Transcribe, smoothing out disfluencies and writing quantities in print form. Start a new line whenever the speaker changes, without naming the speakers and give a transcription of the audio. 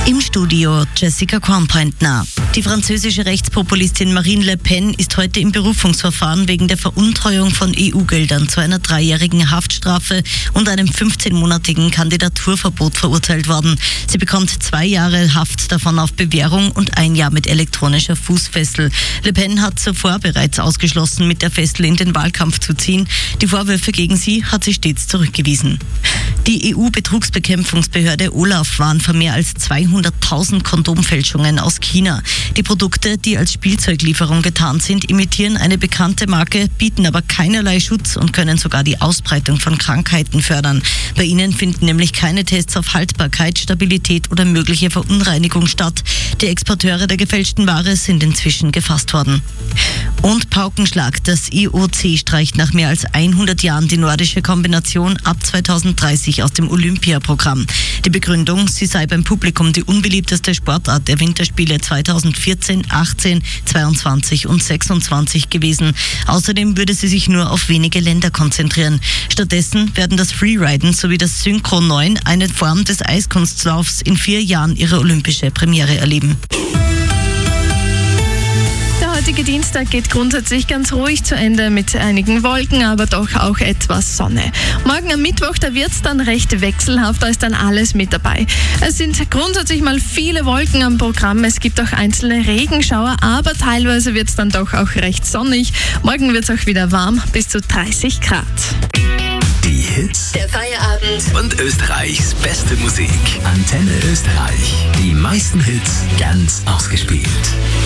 Im Studio Jessica Kornpointner. Die französische Rechtspopulistin Marine Le Pen ist heute im Berufungsverfahren wegen der Veruntreuung von EU-Geldern zu einer 3-jährigen Haftstrafe und einem 15-monatigen Kandidaturverbot verurteilt worden. Sie bekommt 2 Jahre Haft, davon auf Bewährung und 1 Jahr mit elektronischer Fußfessel. Le Pen hat zuvor bereits ausgeschlossen, mit der Fessel in den Wahlkampf zu ziehen. Die Vorwürfe gegen sie hat sie stets zurückgewiesen. Die EU-Betrugsbekämpfungsbehörde OLAF warnt vor mehr als 200.000 Kondomfälschungen aus China. Die Produkte, die als Spielzeuglieferung getarnt sind, imitieren eine bekannte Marke, bieten aber keinerlei Schutz und können sogar die Ausbreitung von Krankheiten fördern. Bei ihnen finden nämlich keine Tests auf Haltbarkeit, Stabilität oder mögliche Verunreinigung statt. Die Exporteure der gefälschten Ware sind inzwischen gefasst worden. Und Paukenschlag. Das IOC streicht nach mehr als 100 Jahren die nordische Kombination ab 2030 aus dem Olympiaprogramm. Die Begründung, sie sei beim Publikum die unbeliebteste Sportart der Winterspiele 2014, 18, 22 und 26 gewesen. Außerdem würde sie sich nur auf wenige Länder konzentrieren. Stattdessen werden das Freeriden sowie das Synchro 9, eine Form des Eiskunstlaufs, in 4 Jahren ihre olympische Premiere erleben.
Der heutige Dienstag geht grundsätzlich ganz ruhig zu Ende mit einigen Wolken, aber doch auch etwas Sonne. Morgen am Mittwoch, da wird es dann recht wechselhaft, da ist dann alles mit dabei. Es sind grundsätzlich mal viele Wolken am Programm, es gibt auch einzelne Regenschauer, aber teilweise wird es dann doch auch recht sonnig. Morgen wird es auch wieder warm, bis zu 30 Grad.
Die Hits
Der Feierabend.
und Österreichs beste Musik. Antenne Österreich. Die meisten Hits ganz ausgespielt.